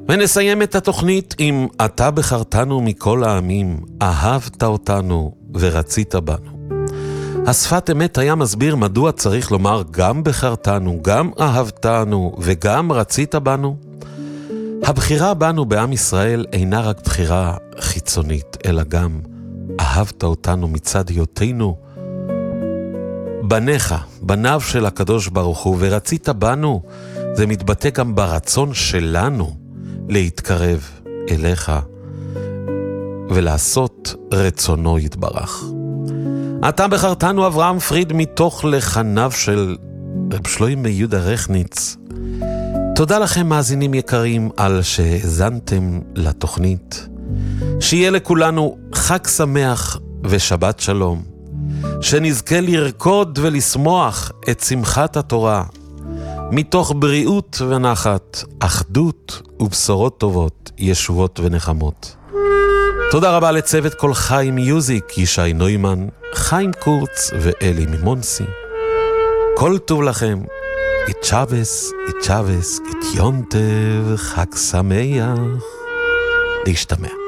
ונסיים את התוכנית עם אתה בחרתנו מכל העמים, אהבת אותנו ורצית בנו. השפת אמת היה מסביר מדוע צריך לומר גם בחרתנו, גם אהבתנו וגם רצית בנו. הבחירה בנו בעם ישראל אינה רק בחירה חיצונית, אלא גם אהבת אותנו מצד היותנו בניך, בניו של הקדוש ברוך הוא, ורצית בנו. זה מתבטא גם ברצון שלנו להתקרב אליך ולעשות רצונו יתברך. אתה בחרתנו אברהם פריד מתוך לחניו של רב שלמה יהודה רכניץ. תודה לכם מאזינים יקרים על שהאזנתם לתוכנית. שיהיה לכולנו חג שמח ושבת שלום. שנזכה לרקוד ולשמוח את שמחת התורה. מתוך בריאות ונחת, אחדות ובשורות טובות, ישועות ונחמות. תודה רבה לצוות כל חי מיוזיק, ישי נוימן, חיים קורץ ואלי ממונסי. כל טוב לכם, את שבס, את יונטב, חג שמח, להשתמע.